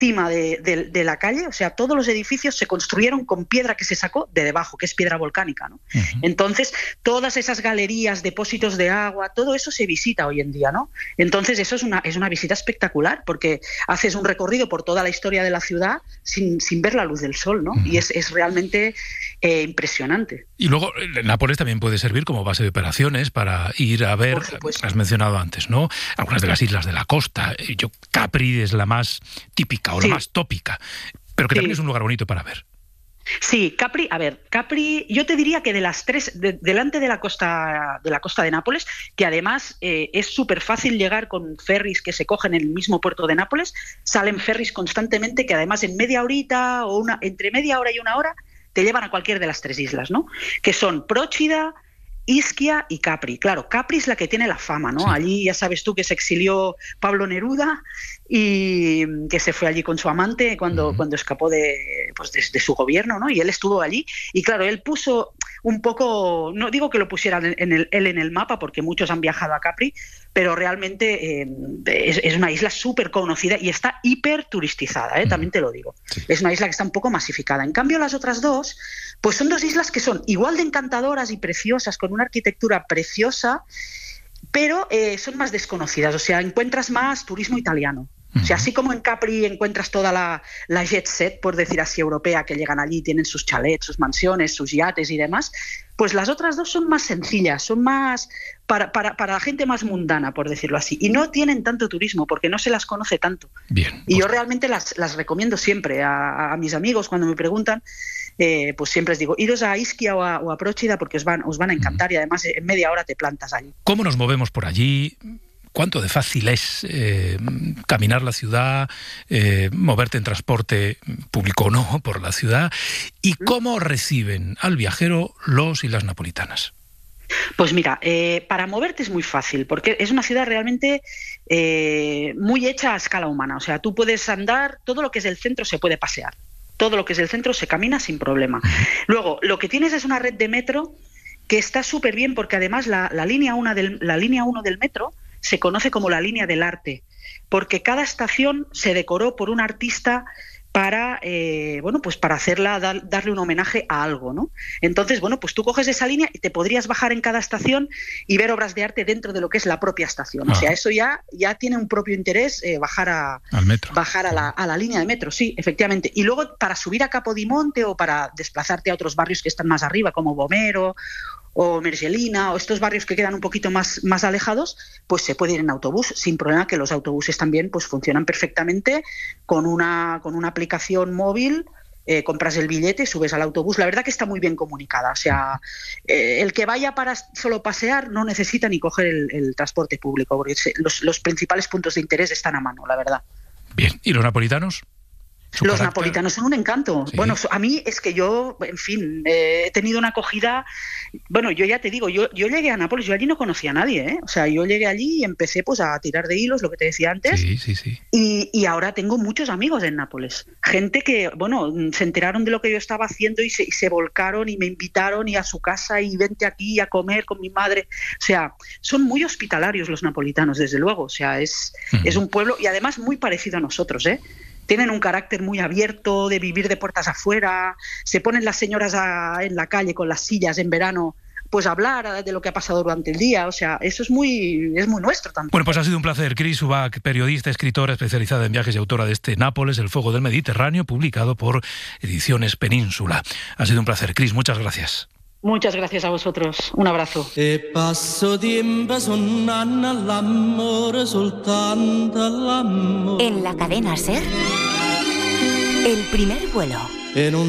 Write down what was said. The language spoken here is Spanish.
cima de la calle, o sea, todos los edificios se construyeron con piedra que se sacó de debajo, que es piedra volcánica, ¿no? Entonces, todas esas galerías, depósitos de agua, todo eso se visita hoy en día, ¿no? Entonces, eso es una visita espectacular, porque haces un recorrido por toda la historia de la ciudad sin ver la luz del sol, ¿no? Y es realmente impresionante. Y luego, Nápoles también puede servir como base de operaciones para ir a ver, has mencionado antes, ¿no?, algunas de las islas de la costa. Capri es la más típica o la más tópica, pero que también es un lugar bonito para ver. Sí, Capri, yo te diría que de las tres, delante de la costa de Nápoles, que además es súper fácil llegar con ferries que se cogen en el mismo puerto de Nápoles, salen ferries constantemente que además en media horita o entre media hora y una hora te llevan a cualquier de las tres islas, ¿no? Que son Procida, Ischia y Capri. Claro, Capri es la que tiene la fama, ¿no? Sí. Allí ya sabes tú que se exilió Pablo Neruda y que se fue allí con su amante cuando escapó de su gobierno, ¿no? Y él estuvo allí y claro, él puso un poco, no digo que lo pusieran él en el mapa porque muchos han viajado a Capri, pero realmente es una isla súper conocida y está hiper turistizada, también te lo digo. Sí. Es una isla que está un poco masificada. En cambio, las otras dos, pues son dos islas que son igual de encantadoras y preciosas, con una arquitectura preciosa, pero son más desconocidas. O sea, encuentras más turismo italiano. O sea, así como en Capri encuentras toda la jet set, por decir así, europea, que llegan allí, tienen sus chalets, sus mansiones, sus yates y demás, pues las otras dos son más sencillas, son más para la gente más mundana, por decirlo así. Y no tienen tanto turismo, porque no se las conoce tanto. Bien, y yo realmente las recomiendo siempre a mis amigos cuando me preguntan, pues siempre les digo, iros a Ischia o a Procida porque os van a encantar y además en media hora te plantas allí. ¿Cómo nos movemos por allí? ¿Cuánto de fácil es caminar la ciudad, moverte en transporte público o no por la ciudad? ¿Y cómo reciben al viajero los y las napolitanas? Pues mira, para moverte es muy fácil, porque es una ciudad realmente muy hecha a escala humana. O sea, tú puedes andar, todo lo que es el centro se puede pasear. Todo lo que es el centro se camina sin problema. Luego, lo que tienes es una red de metro que está súper bien, porque además la línea 1 del metro se conoce como la línea del arte, porque cada estación se decoró por un artista para darle un homenaje a algo, ¿no? Entonces, pues tú coges esa línea y te podrías bajar en cada estación y ver obras de arte dentro de lo que es la propia estación. O sea, eso ya tiene un propio interés, bajar a la línea de metro, sí, efectivamente. Y luego para subir a Capodimonte o para desplazarte a otros barrios que están más arriba, como Vomero o Mergellina, o estos barrios que quedan un poquito más alejados, pues se puede ir en autobús sin problema, que los autobuses también pues funcionan perfectamente con una aplicación móvil. Compras el billete, subes al autobús. La verdad que está muy bien comunicada. O sea, el que vaya para solo pasear no necesita ni coger el transporte público, porque los principales puntos de interés están a mano, la verdad. Bien, ¿y los napolitanos? Los napolitanos son un encanto. Sí. Bueno, a mí es que yo, en fin, he tenido una acogida. Bueno, yo ya te digo, yo llegué a Nápoles, yo allí no conocía a nadie, ¿eh? O sea, yo llegué allí y empecé pues a tirar de hilos, lo que te decía antes. Sí. Y ahora tengo muchos amigos en Nápoles. Gente que, se enteraron de lo que yo estaba haciendo y se volcaron y me invitaron y a su casa y vente aquí a comer con mi madre. O sea, son muy hospitalarios los napolitanos, desde luego. O sea, es un pueblo y además muy parecido a nosotros, ¿eh? Tienen un carácter muy abierto, de vivir de puertas afuera, se ponen las señoras en la calle con las sillas en verano, pues a hablar de lo que ha pasado durante el día. O sea, eso es muy nuestro también. Bueno, pues ha sido un placer. Cris Ubach, periodista, escritora especializada en viajes y autora de este Nápoles, el fuego del Mediterráneo, publicado por Ediciones Península. Ha sido un placer. Cris, muchas gracias. Muchas gracias a vosotros. Un abrazo. En la cadena SER, El primer vuelo.